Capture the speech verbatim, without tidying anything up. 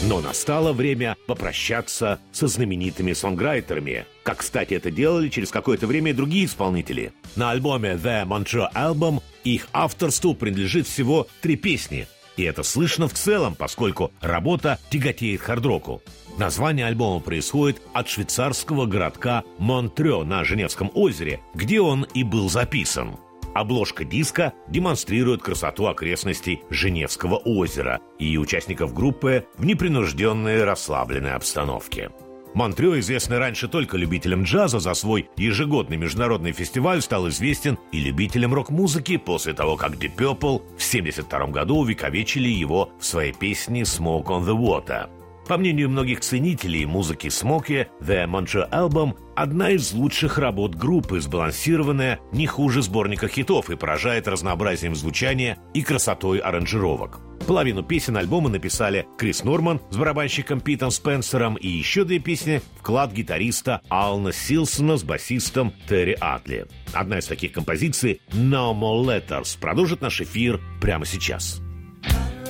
Но настало время попрощаться со знаменитыми сонграйтерами. Как, кстати, это делали через какое-то время и другие исполнители. На альбоме The Montreux Album их авторству принадлежит всего три песни. И это слышно в целом, поскольку работа тяготеет хард-року. Название альбома происходит от швейцарского городка Монтрё на Женевском озере, где он и был записан. Обложка диска демонстрирует красоту окрестностей Женевского озера и участников группы в непринужденной расслабленной обстановке. Монтрё, известный раньше только любителям джаза, за свой ежегодный международный фестиваль стал известен и любителям рок-музыки после того, как Deep Purple в семьдесят втором году увековечили его в своей песне «Smoke on the Water». По мнению многих ценителей музыки Смоки, The Montreux Album – одна из лучших работ группы, сбалансированная не хуже сборника хитов и поражает разнообразием звучания и красотой аранжировок. Половину песен альбома написали Крис Норман с барабанщиком Питом Спенсером и еще две песни – вклад гитариста Алана Силсона с басистом Терри Атли. Одна из таких композиций «No More Letters» продолжит наш эфир прямо сейчас.